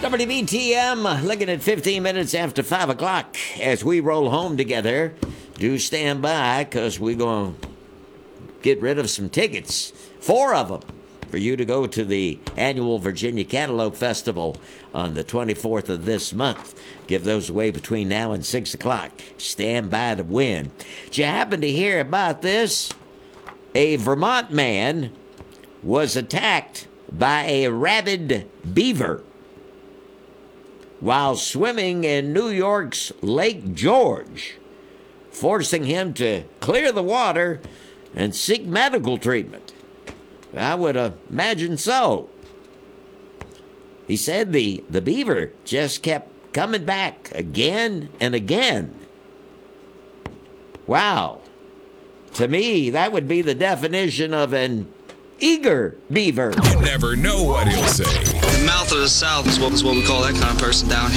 WBTM, looking at 15 minutes after 5 o'clock as we roll home together. Do stand by, because we're going to get rid of some tickets, 4 of them, for you to go to the annual Virginia Cantaloupe Festival on the 24th of this month. Give those away between now and 6 o'clock. Stand by to win. Did you happen to hear about this? A Vermont man was attacked by a rabid beaver while swimming in New York's Lake George, forcing him to clear the water and seek medical treatment. I would imagine so. He said the beaver just kept coming back again and again. Wow. To me, that would be the definition of an eager beaver. You never know what he'll say. The mouth of the South is what we call that kind of person down here.